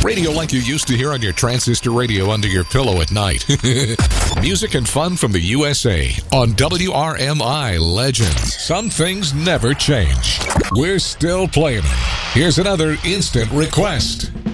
Radio like you used to hear on your transistor radio under your pillow at night. Music and fun from the USA on WRMI Legends. Some things never change. We're still playing them. Here's another instant request.